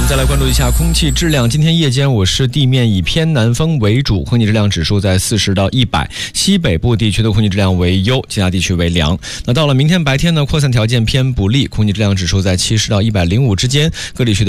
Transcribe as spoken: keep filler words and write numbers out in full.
们再来关注一下空气质量。今天夜间我市地面以偏南风为主，空气质量指数在四十到一百，西北部地区的空气质量为优，其他地区为良。那到了明天白天呢，扩散条件偏不利，空气质量指数在七十到一百零五之间，各地区的